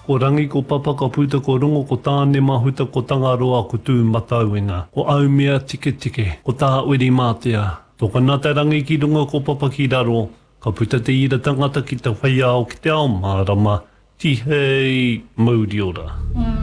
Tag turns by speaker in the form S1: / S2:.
S1: Ko rangi ko papa ka puta ko rongo ko tāne mahuta ko tangaroa ko tū matauenga. Ko au mea tike tike, ko tā uri mātea. Tō kanata rangi ki runga ko papa ki raro, ka puta te ira tangata ki te whaiao ki te ao mārama, ti hei mauri ora.